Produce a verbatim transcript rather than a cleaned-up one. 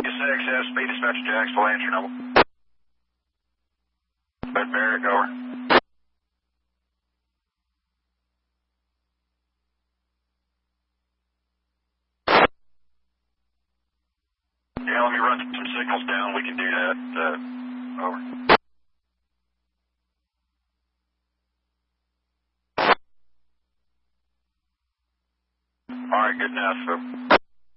six, have speed dispatch Jacksonville, answer number. Bed Barrick, over. Yeah, let me run some signals down. We can do that. Uh, over. All right, good enough. So.